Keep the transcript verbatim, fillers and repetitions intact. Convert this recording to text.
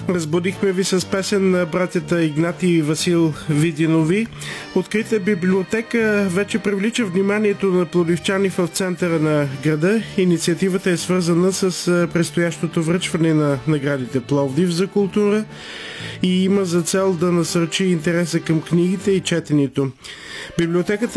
Разбудихме ви с песен на братята Игнати и Васил Видинови. Открита библиотека вече привлича вниманието на пловдивчани в центъра на града. Инициативата е свързана с предстоящото връчване на наградите Пловдив за култура и има за цел да насърчи интереса към книгите и четенето. Библиотеката